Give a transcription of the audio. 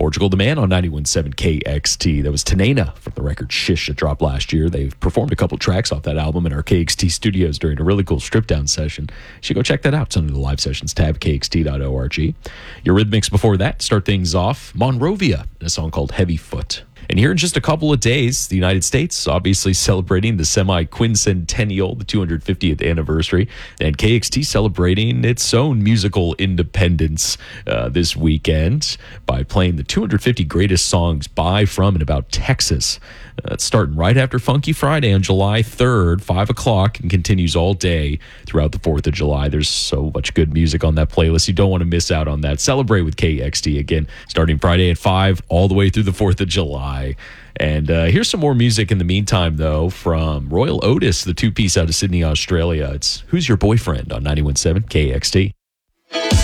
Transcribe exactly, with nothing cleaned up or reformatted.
Portugal the Man on ninety-one point seven K X T. That was Tanena from the record Shish that dropped last year. They've performed a couple tracks off that album in our K X T studios during a really cool strip down session. You should go check that out. It's under the live sessions tab, K X T dot org. Your Rhythmics before that start things off, Monrovia, in a song called Heavy Foot. And here in just a couple of days, the United States obviously celebrating the semi-quincentennial, the two hundred fiftieth anniversary, and K X T celebrating its own musical independence uh, this weekend by playing the two hundred fifty greatest songs by, from, and about Texas. Uh, it's starting right after Funky Friday on July third, five o'clock, and continues all day throughout the fourth of July. There's so much good music on that playlist. You don't want to miss out on that. Celebrate with K X T again, starting Friday at five, all the way through the fourth of July. And uh, here's some more music in the meantime, though, from Royal Otis, the two-piece out of Sydney, Australia. It's Who's Your Boyfriend on ninety-one point seven K X T.